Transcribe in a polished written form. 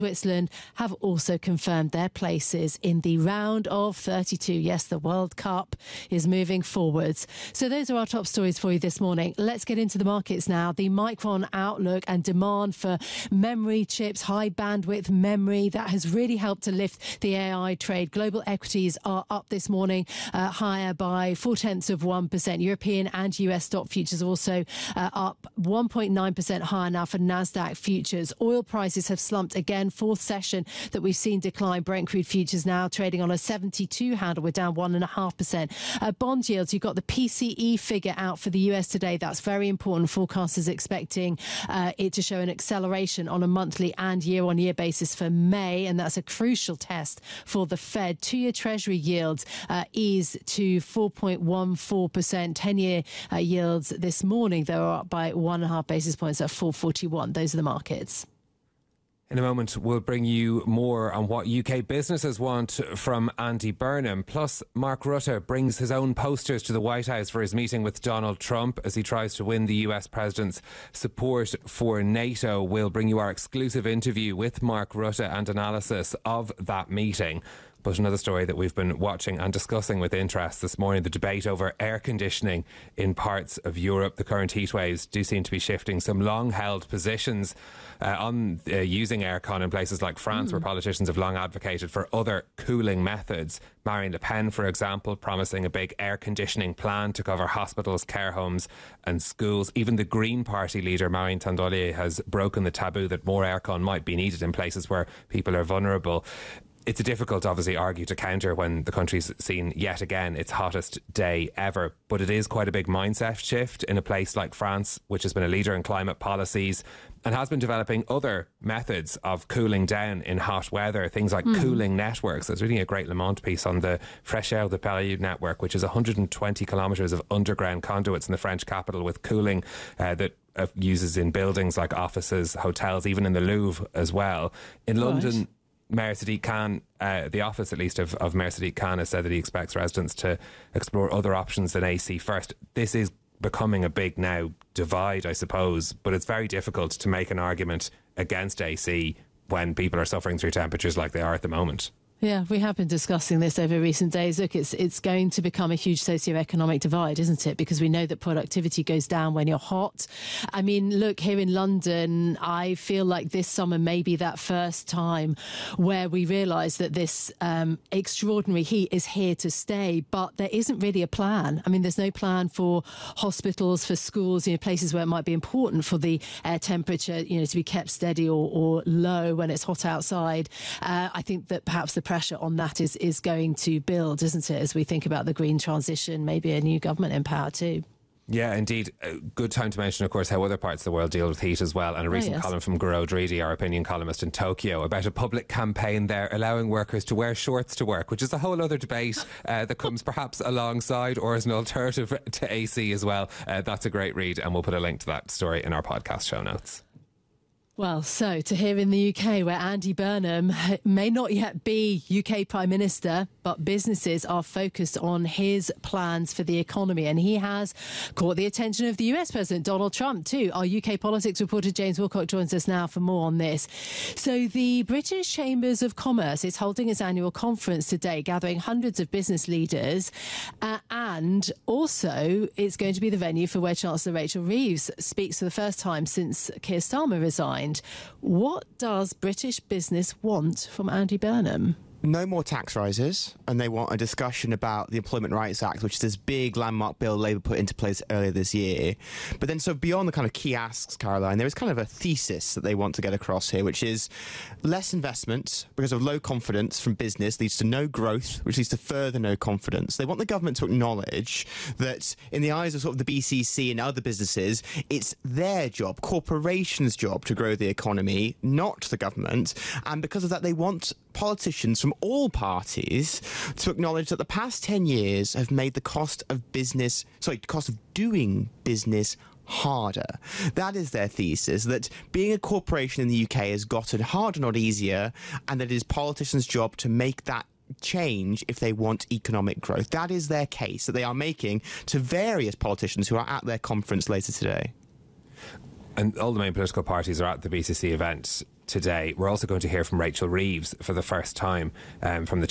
Switzerland have also confirmed their places in the round of 32. Yes, the World Cup is moving forwards. So those are our top stories for you this morning. Let's get into the markets now. The Micron outlook and demand for memory chips, high bandwidth memory, that has really helped to lift the AI trade. Global equities are up this morning, higher by 0.4%. European and US stock futures also up 1.9% higher now for Nasdaq futures. Oil prices have slumped again. Fourth session that we've seen decline. Brent crude futures now trading on a 72 handle. We're down 1.5%. Bond yields, you've got the PCE figure out for the US today. That's very important. Forecasters expecting it to show an acceleration on a monthly and year-on-year basis for May, and that's a crucial test for the Fed. Two-year Treasury yields ease to 4.14%. 10-year yields this morning, though, are up by 1.5 basis points at 4.41. Those are the markets. In a moment, we'll bring you more on what UK businesses want from Andy Burnham. Plus, Mark Rutte brings his own posters to the White House for his meeting with Donald Trump as he tries to win the US president's support for NATO. We'll bring you our exclusive interview with Mark Rutte and analysis of that meeting. But another story that we've been watching and discussing with interest this morning, the debate over air conditioning in parts of Europe. The current heat waves do seem to be shifting some long-held positions on using aircon in places like France, where politicians have long advocated for other cooling methods. Marine Le Pen, for example, promising a big air conditioning plan to cover hospitals, care homes and schools. Even the Green Party leader, Marine Tondelier, has broken the taboo that more aircon might be needed in places where people are vulnerable. It's a difficult, obviously, argue to counter when the country's seen yet again its hottest day ever. But it is quite a big mindset shift in a place like France, which has been a leader in climate policies and has been developing other methods of cooling down in hot weather, things like cooling networks. There's reading a great Le Monde piece on the Fraîcheur de Paris network, which is 120 kilometres of underground conduits in the French capital with cooling that uses in buildings like offices, hotels, even in the Louvre as well. In London, Mayor Sadiq Khan, the office at least of Mayor Sadiq Khan, has said that he expects residents to explore other options than AC first. This is becoming a big now divide, I suppose, but it's very difficult to make an argument against AC when people are suffering through temperatures like they are at the moment. Yeah, we have been discussing this over recent days. Look, it's going to become a huge socioeconomic divide, isn't it? Because we know that productivity goes down when you're hot. I mean, look, here in London, I feel like this summer may be that first time where we realise that this extraordinary heat is here to stay, but there isn't really a plan. I mean, there's no plan for hospitals, for schools, places where it might be important for the air temperature, to be kept steady or low when it's hot outside. I think that perhaps the pressure on that is going to build, isn't it, as we think about the green transition, maybe a new government in power too. Yeah, indeed. A good time to mention, of course, how other parts of the world deal with heat as well. And a recent column from Guro Dridi, our opinion columnist in Tokyo, about a public campaign there allowing workers to wear shorts to work, which is a whole other debate that comes perhaps alongside or as an alternative to AC as well. That's a great read, and we'll put a link to that story in our podcast show notes. Well, so to here in the UK, where Andy Burnham may not yet be UK Prime Minister, but businesses are focused on his plans for the economy. And he has caught the attention of the US President Donald Trump too. Our UK politics reporter James Wilcock joins us now for more on this. So the British Chambers of Commerce is holding its annual conference today, gathering hundreds of business leaders. And also it's going to be the venue for where Chancellor Rachel Reeves speaks for the first time since Keir Starmer resigned. What does British business want from Andy Burnham? No more tax rises, and they want a discussion about the Employment Rights Act, which is this big landmark bill Labour put into place earlier this year. But then, so beyond the kind of key asks, Caroline, there is kind of a thesis that they want to get across here, which is less investment because of low confidence from business leads to no growth, which leads to further no confidence. They want the government to acknowledge that in the eyes of sort of the BCC and other businesses, it's their job, corporations' job to grow the economy, not the government. And because of that, they want politicians from all parties to acknowledge that the past 10 years have made the cost of doing business harder. That is their thesis, that being a corporation in the UK has gotten harder, not easier, and that it is politicians' job to make that change if they want economic growth. That is their case that they are making to various politicians who are at their conference later today. And all the main political parties are at the BCC event today. We're also going to hear from Rachel Reeves for the first time from the